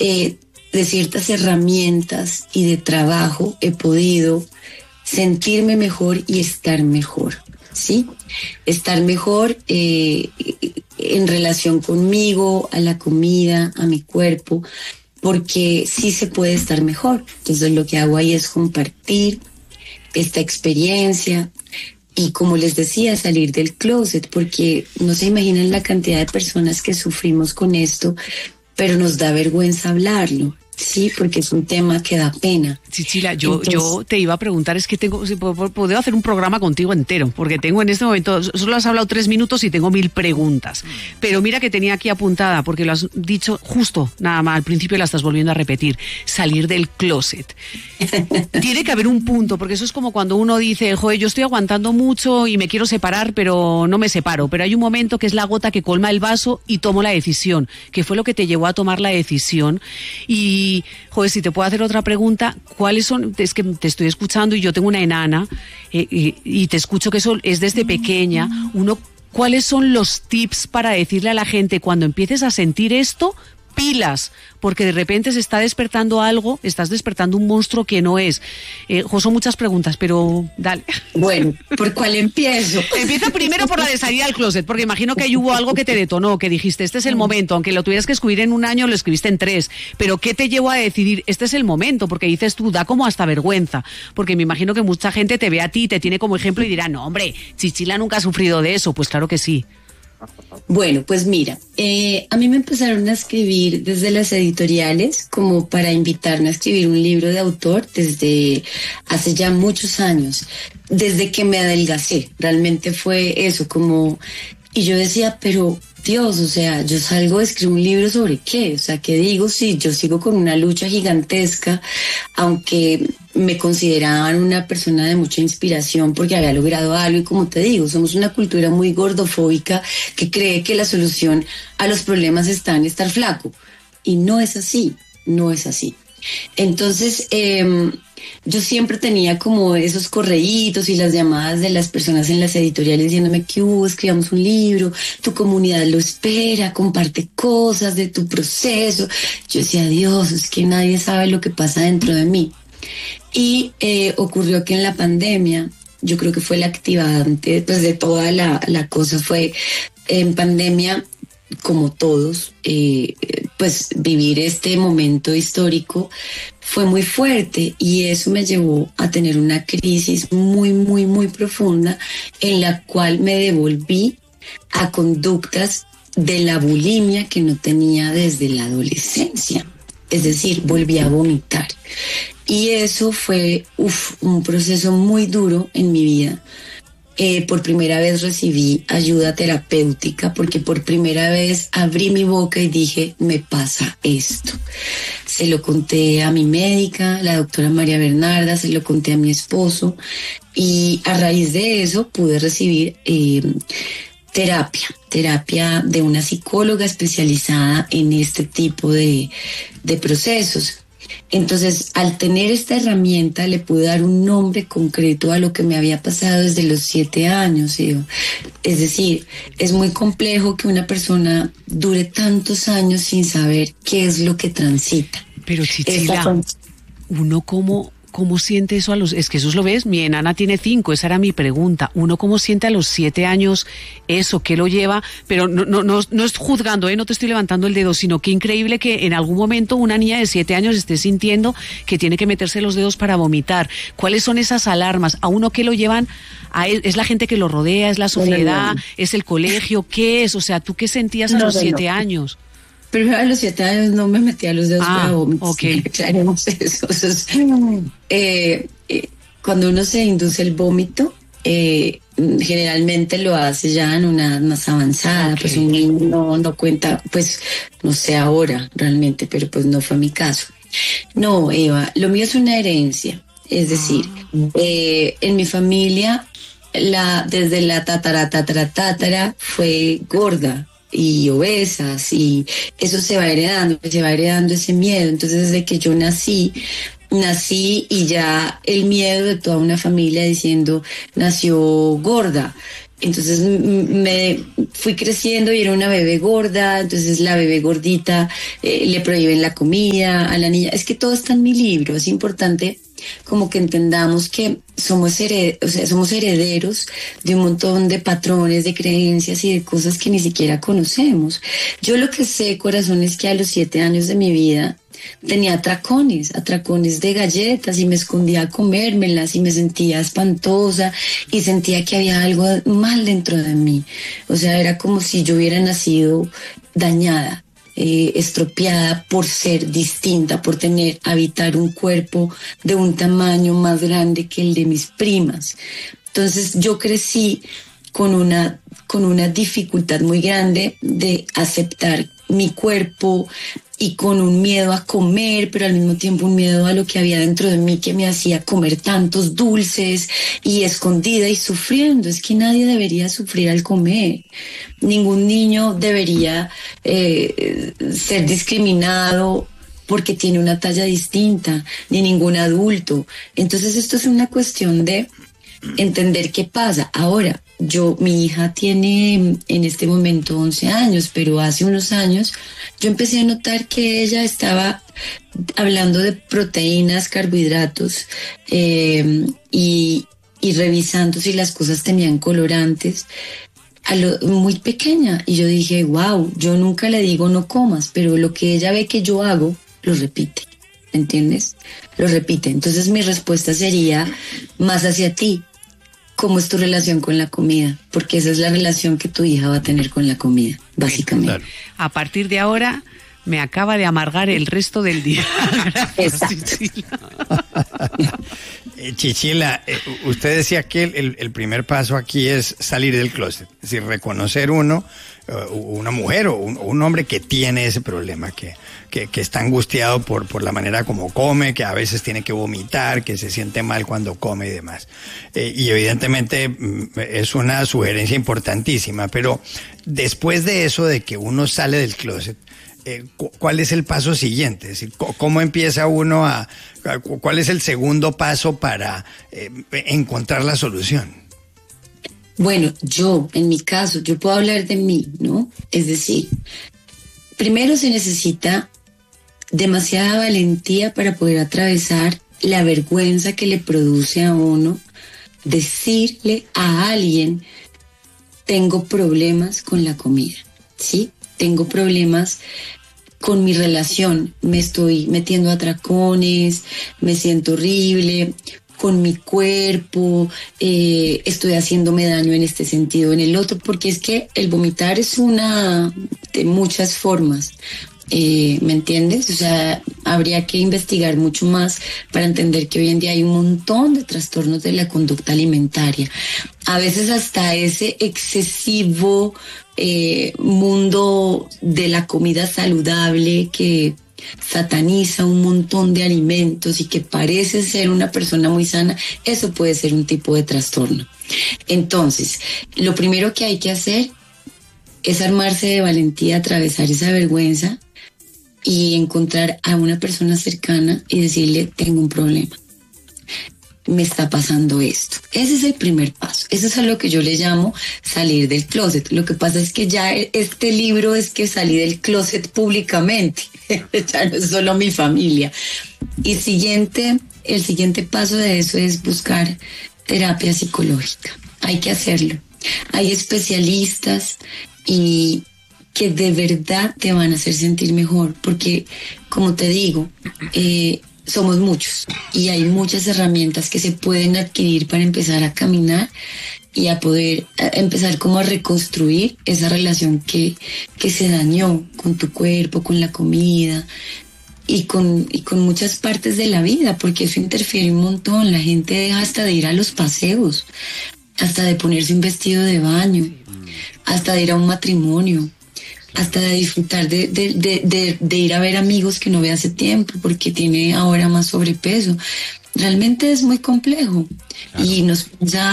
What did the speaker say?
de ciertas herramientas y de trabajo he podido sentirme mejor y estar mejor, ¿sí? Estar mejor en relación conmigo, a la comida, a mi cuerpo, porque sí se puede estar mejor. Entonces lo que hago ahí es compartir esta experiencia y, como les decía, salir del closet, porque no se imaginan la cantidad de personas que sufrimos con esto, pero nos da vergüenza hablarlo. Sí, porque es un tema que da pena. Chichila, yo te iba a preguntar, es que tengo, si puedo hacer un programa contigo entero, porque tengo en este momento, solo has hablado 3 minutos y tengo 1000 preguntas. Pero mira que tenía aquí apuntada, porque lo has dicho justo, nada más, al principio la estás volviendo a repetir, salir del closet. Tiene que haber un punto, porque eso es como cuando uno dice, joder, yo estoy aguantando mucho y me quiero separar, pero no me separo. Pero hay un momento que es la gota que colma el vaso y tomo la decisión, que fue lo que te llevó a tomar la decisión. Y, joder, si te puedo hacer otra pregunta, ¿cuáles son? Es que te estoy escuchando y yo tengo una enana y te escucho que eso es desde pequeña. ¿Cuáles son los tips para decirle a la gente cuando empieces a sentir esto? Pilas, porque de repente se está despertando algo, estás despertando un monstruo que no es. Son muchas preguntas, pero dale. Bueno, ¿por cuál empiezo? Empieza primero por la de salir al closet, porque imagino que ahí hubo algo que te detonó, que dijiste, este es el momento, aunque lo tuvieras que escribir en 1 año, lo escribiste en 3, pero ¿qué te llevó a decidir, este es el momento? Porque dices tú, da como hasta vergüenza, porque me imagino que mucha gente te ve a ti, te tiene como ejemplo y dirá, no hombre, Chichila nunca ha sufrido de eso. Pues claro que sí. Bueno, pues mira, a mí me empezaron a escribir desde las editoriales como para invitarme a escribir un libro de autor desde hace ya muchos años, desde que me adelgacé. Realmente fue eso, como... Y yo decía, pero Dios, o sea, yo salgo a escribir un libro sobre qué, o sea, ¿qué digo? Sí, yo sigo con una lucha gigantesca, aunque me consideraban una persona de mucha inspiración porque había logrado algo, y como te digo, somos una cultura muy gordofóbica que cree que la solución a los problemas está en estar flaco, y no es así, no es así. Entonces, yo siempre tenía como esos correitos y las llamadas de las personas en las editoriales diciéndome que escribamos un libro, tu comunidad lo espera, comparte cosas de tu proceso. Yo decía, Dios, es que nadie sabe lo que pasa dentro de mí. Y ocurrió que en la pandemia, yo creo que fue el activante pues, de toda la cosa, fue en pandemia, como todos, pues vivir este momento histórico fue muy fuerte, y eso me llevó a tener una crisis muy, muy, muy profunda, en la cual me devolví a conductas de la bulimia que no tenía desde la adolescencia. Es decir, volví a vomitar. Y eso fue un proceso muy duro en mi vida. Por primera vez recibí ayuda terapéutica, porque por primera vez abrí mi boca y dije, me pasa esto. Se lo conté a mi médica, la doctora María Bernarda, se lo conté a mi esposo, y a raíz de eso pude recibir terapia de una psicóloga especializada en este tipo de procesos. Entonces, al tener esta herramienta, le pude dar un nombre concreto a lo que me había pasado desde los 7 años. ¿Sí? Es decir, es muy complejo que una persona dure tantos años sin saber qué es lo que transita. Pero Chichila, uno ¿cómo siente eso a los...? Es que eso lo ves, mi enana tiene 5, esa era mi pregunta. ¿Uno cómo siente a los 7 años eso? ¿Qué lo lleva? Pero no es juzgando, no te estoy levantando el dedo, sino que increíble que en algún momento una niña de 7 años esté sintiendo que tiene que meterse los dedos para vomitar. ¿Cuáles son esas alarmas? ¿A uno qué lo llevan? ¿Es la gente que lo rodea? ¿Es la sociedad? No. ¿Es el colegio? ¿Qué es? O sea, ¿tú qué sentías a los 7 años? Primero, a los 7 años no me metía los dedos para vomitar. Okay. Aclaremos eso. Cuando uno se induce el vómito, generalmente lo hace ya en una más avanzada. Okay. Pues un niño no cuenta, pues no sé ahora realmente, pero pues no fue mi caso. No, Eva, lo mío es una herencia. Es decir, en mi familia, desde la tatara fue gorda y obesas, y eso se va heredando ese miedo. Entonces, desde que yo nací y ya el miedo de toda una familia diciendo, nació gorda, Entonces me fui creciendo y era una bebé gorda, entonces la bebé gordita le prohíben la comida a la niña. Es que todo está en mi libro, es importante como que entendamos que somos herederos de un montón de patrones, de creencias y de cosas que ni siquiera conocemos. Yo lo que sé, corazón, es que a los 7 años de mi vida tenía atracones de galletas y me escondía a comérmelas y me sentía espantosa y sentía que había algo mal dentro de mí. O sea, era como si yo hubiera nacido dañada, estropeada por ser distinta, por habitar un cuerpo de un tamaño más grande que el de mis primas. Entonces yo crecí con una dificultad muy grande de aceptar mi cuerpo y con un miedo a comer, pero al mismo tiempo un miedo a lo que había dentro de mí que me hacía comer tantos dulces y escondida y sufriendo. Es que nadie debería sufrir al comer. Ningún niño debería ser discriminado porque tiene una talla distinta, ni ningún adulto. Entonces esto es una cuestión de entender qué pasa. Ahora, mi hija tiene en este momento 11 años, pero hace unos años yo empecé a notar que ella estaba hablando de proteínas, carbohidratos, y revisando si las cosas tenían colorantes muy pequeña. Y yo dije, wow, yo nunca le digo no comas, pero lo que ella ve que yo hago, lo repite. ¿Me entiendes? Lo repite. Entonces mi respuesta sería más hacia ti. ¿Cómo es tu relación con la comida? Porque esa es la relación que tu hija va a tener con la comida, básicamente. Claro. A partir de ahora me acaba de amargar el resto del día. Gracias, Chinchila, usted decía que el primer paso aquí es salir del closet, es decir, reconocer una mujer o un hombre que tiene ese problema, que está angustiado por la manera como come, que a veces tiene que vomitar, que se siente mal cuando come y demás. Y evidentemente es una sugerencia importantísima, pero después de eso, de que uno sale del closet, ¿cuál es el paso siguiente? Es decir, ¿cómo empieza uno cuál es el segundo paso para encontrar la solución? Bueno, en mi caso, yo puedo hablar de mí, ¿no? Es decir, primero se necesita demasiada valentía para poder atravesar la vergüenza que le produce a uno decirle a alguien, tengo problemas con la comida, ¿sí? Tengo problemas con mi relación, me estoy metiendo a atracones, me siento horrible con mi cuerpo, estoy haciéndome daño en este sentido, en el otro, porque es que el vomitar es una de muchas formas. ¿Me entiendes? O sea, habría que investigar mucho más para entender que hoy en día hay un montón de trastornos de la conducta alimentaria. A veces hasta ese excesivo mundo de la comida saludable que sataniza un montón de alimentos y que parece ser una persona muy sana, eso puede ser un tipo de trastorno. Entonces, lo primero que hay que hacer es armarse de valentía, atravesar esa vergüenza y encontrar a una persona cercana y decirle, tengo un problema, me está pasando esto. Ese es el primer paso. Eso es a lo que yo le llamo salir del closet. Lo que pasa es que ya este libro es que salí del closet públicamente. Ya no es solo mi familia. Y el siguiente paso de eso es buscar terapia psicológica. Hay que hacerlo. Hay especialistas y que de verdad te van a hacer sentir mejor, porque, como te digo, somos muchos y hay muchas herramientas que se pueden adquirir para empezar a caminar y a poder empezar como a reconstruir esa relación que se dañó con tu cuerpo, con la comida y con muchas partes de la vida, porque eso interfiere un montón. La gente deja hasta de ir a los paseos, hasta de ponerse un vestido de baño, hasta de ir a un matrimonio, hasta de disfrutar de ir a ver amigos que no ve hace tiempo porque tiene ahora más sobrepeso. Realmente es muy complejo. Claro. Y nos ya